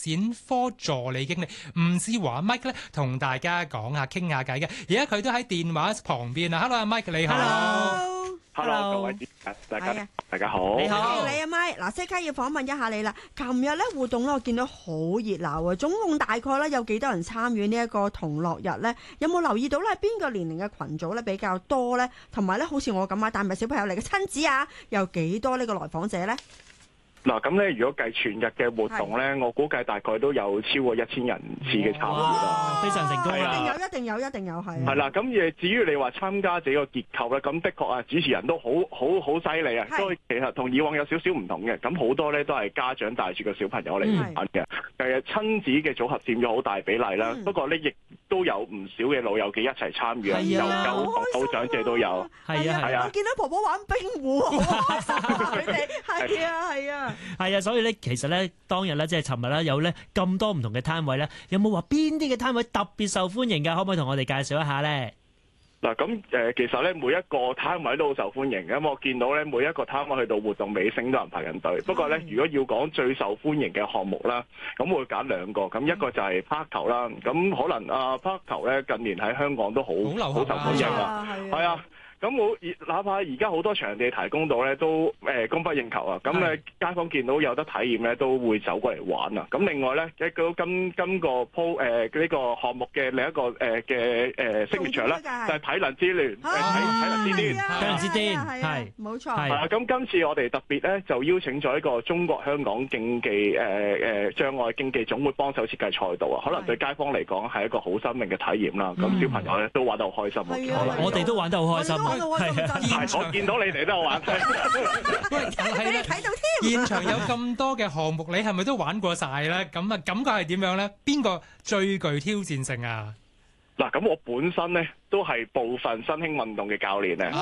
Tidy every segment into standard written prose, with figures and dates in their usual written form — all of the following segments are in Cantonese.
展科助理經理吳志華 Mike 咧，同大家講下傾下偈嘅。而家佢都喺電話旁邊啊 ，Hello 阿 Mike 你好。 Hello， 各位大家好。 你好，你阿咪嗱，即刻要訪問一下你啦。琴日咧活動咧，我見到好熱鬧啊！總共大概咧有幾多人參與呢一個同樂日咧？有冇留意到咧邊個年齡嘅群組咧比較多咧？同埋咧，好似我咁啊，但係小朋友嚟嘅親子啊，有幾多呢個來訪者咧？ 嗱，咁咧，如果計全日嘅活動咧，我估計大概都有超過1000人次嘅參與啦， 非常成功啦！ 一定有，係。 係啦，咁至於你話參加者個結構咧，咁的確啊，主持人都好犀利啊，所以其實同以往有少少唔同嘅，咁好多咧都係家長帶住個小朋友嚟玩嘅，親子嘅組合佔咗好大比例啦。不過咧，亦都有唔少嘅老友記一齊參與啊，有長者都有。係啊， 我見到婆婆玩冰壺，好開心啊！佢哋係啊，所以咧，其實咧，當日咧，即係尋日咧，有咧咁多唔同嘅攤位咧，有冇話邊啲嘅攤位特別受歡迎㗎？可唔可以同我哋介紹一下咧？ 嗱，咁其實咧，每一個攤位都好受歡迎嘅。咁我見到咧，每一個攤位去到活動尾聲都有人排緊隊。不過咧，如果要講最受歡迎嘅項目啦，咁我會揀兩個。咁一個就係拍球啦。咁可能拍球咧近年喺香港都好受歡迎啊。係啊。咁哪怕而家好多場地提供到咧，都供不應求啊！咁街坊見到有得體驗咧，都會走過嚟玩啊！咁另外咧，今個呢個項目嘅另一個嘅signature咧，就係體能之聯，體能之巔， 係冇錯。 係啊！咁今次我哋特別咧就邀請咗一個中國香港競技障礙競技總會幫手設計賽道啊！可能對街坊嚟講係一個好生命嘅體驗啦。咁小朋友咧都玩得好開心啊！ 我哋都玩得好開心。 我見到你哋都有玩， 俾你睇到添。 現場有咁多嘅項目，你係咪都玩過晒咧？咁啊，感覺係點樣咧？邊個最具挑戰性啊？ 嗱，咁我本身咧都係部分新興運動嘅教練咧，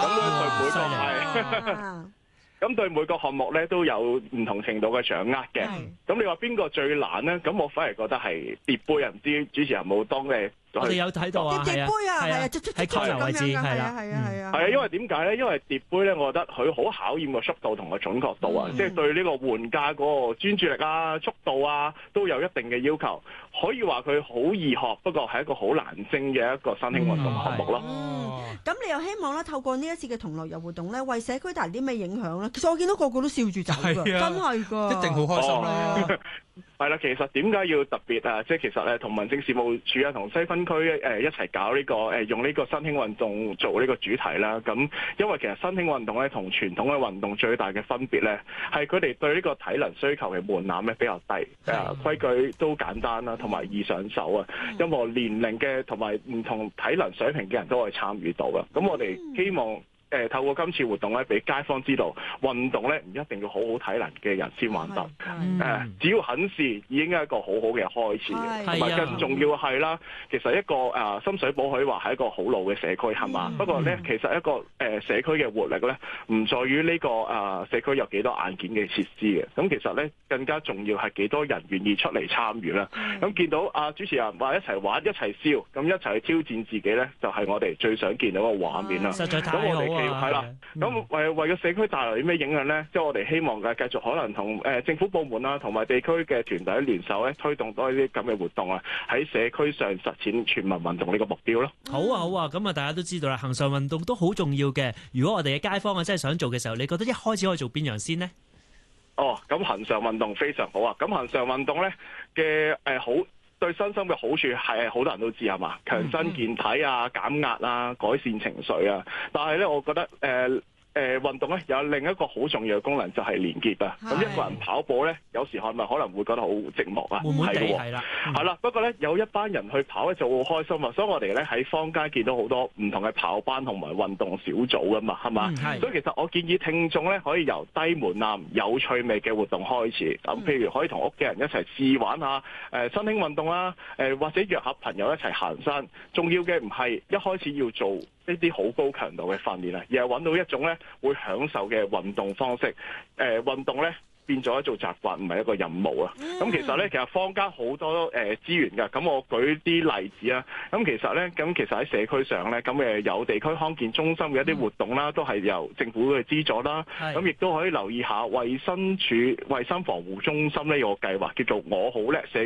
咁對每個項目咧都有唔同程度嘅掌握嘅。咁你話邊個最難咧？咁我反而覺得係疊杯啊！唔知主持人冇當嘅。 我哋有睇到啊， 疊杯啊，係啊， 喺開球位置，係啦， 係啊，因為點解咧？因為疊杯咧，我覺得佢好考驗個速度同個準確度啊，即係對呢個玩家嗰個專注力啊、速度啊，都有一定嘅要求。可以話佢好易學，不過係一個好難精嘅一個新興運動項目咯。 咁你又希望咧，透過呢一次嘅同樂日活動咧，為社區帶嚟啲咩影響咧？其實我見到個個都笑住走㗎，真係㗎， 一定好開心啦。 係啦，其實點解要特別啊？即係其實同民政事務處啊，同西分區一齊搞呢個用呢個新興運動做呢個主題啦。咁因為其實新興運動咧同傳統嘅運動最大嘅分別咧，係佢哋對呢個體能需求嘅門檻咧比較低，規矩都簡單啦，同埋易上手啊。任何年齡嘅同埋唔同體能水平嘅人都可以參與到㗎。咁我哋希望透過今次活動咧，俾街坊知道運動咧唔一定要好好體能嘅人先玩得，只要肯試已經係一個好好嘅開始。同埋更重要係啦，其實一個深水埗可以話係一個好老嘅社區係嘛？不過咧，其實一個社區嘅活力咧，唔在於呢個社區有幾多硬件嘅設施嘅。咁其實咧更加重要係幾多人願意出嚟參與啦。咁見到主持人話一齊玩一齊笑，咁一齊去挑戰自己咧，就係我哋最想見到嘅畫面啦。 實在太好啊！ 係啦，咁為個社區帶來啲咩影響咧？即係我哋希望繼續可能同政府部門啊，同埋地區嘅團體聯手咧，推動多啲咁嘅活動啊，喺社區上實踐全民運動呢個目標咯。 好啊，好啊，咁啊，大家都知道啦，恆常運動都好重要嘅。如果我哋嘅街坊啊真係想做嘅時候，你覺得一開始可以做邊樣先呢？ 咁恆常運動非常好啊！咁恆常運動咧嘅好。對身心嘅好處係好多人都知係嘛，強身健體啊、減壓啊、改善情緒啊。但係咧，我覺得運動咧有另一個好重要嘅功能就係連結啊。咁一個人跑步咧，有時可能會覺得好寂寞啊， 悶地係啦， 係啦。不過咧有一班人去跑咧就好開心啊。所以我哋咧喺坊間見到好多唔同嘅跑班同埋運動小組噶嘛，係嘛？所以其實我建議聽眾咧可以由低門檻、有趣味嘅活動開始。咁譬如可以同屋企人一齊試玩下新興運動啦，或者約下朋友一齊行山。重要嘅唔係一開始要做呢啲好高強度嘅訓練啊，而係揾到一種咧會享受嘅運動方式。運動咧變咗做習慣，唔係一個任務啊。咁其實咧，其實坊間好多資源㗎。咁我舉啲例子啊。咁其實喺社區上咧，咁有地區康健中心嘅一啲活動啦，都係由政府去資助啦。咁亦都可以留意下衛生署衛生防護中心呢個計劃，叫做我好叻社